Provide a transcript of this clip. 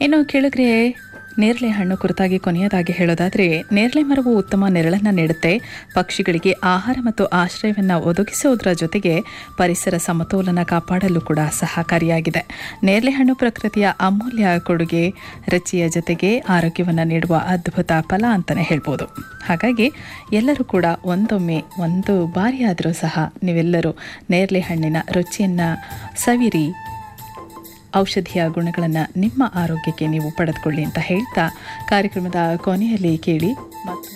ಇನ್ನು ಕೆಳಗರೆ ನೇರಳೆ ಹಣ್ಣು ಕುರಿತಾಗಿ ಕೊನೆಯದಾಗಿ ಹೇಳೋದಾದರೆ, ನೇರಳೆ ಮರವು ಉತ್ತಮ ನೆರಳನ್ನು ನೀಡುತ್ತೆ, ಪಕ್ಷಿಗಳಿಗೆ ಆಹಾರ ಮತ್ತು ಆಶ್ರಯವನ್ನು ಒದಗಿಸುವುದರ ಜೊತೆಗೆ ಪರಿಸರ ಸಮತೋಲನ ಕಾಪಾಡಲು ಕೂಡ ಸಹಕಾರಿಯಾಗಿದೆ. ನೇರಳೆ ಹಣ್ಣು ಪ್ರಕೃತಿಯ ಅಮೂಲ್ಯ ಕೊಡುಗೆ, ರುಚಿಯ ಜೊತೆಗೆ ಆರೋಗ್ಯವನ್ನು ನೀಡುವ ಅದ್ಭುತ ಫಲ ಅಂತಲೇ ಹೇಳ್ಬೋದು. ಹಾಗಾಗಿ ಎಲ್ಲರೂ ಕೂಡ ಒಂದು ಬಾರಿಯಾದರೂ ಸಹ ನೀವೆಲ್ಲರೂ ನೇರಳೆ ಹಣ್ಣಿನ ರುಚಿಯನ್ನು ಸವಿರಿ, ಔಷಧೀಯ ಗುಣಗಳನ್ನು ನಿಮ್ಮ ಆರೋಗ್ಯಕ್ಕೆ ನೀವು ಪಡೆದುಕೊಳ್ಳಿ ಅಂತ ಹೇಳ್ತಾ ಕಾರ್ಯಕ್ರಮದ ಕೊನೆಯಲ್ಲಿ ಕೇಳಿ ಮತ್ತು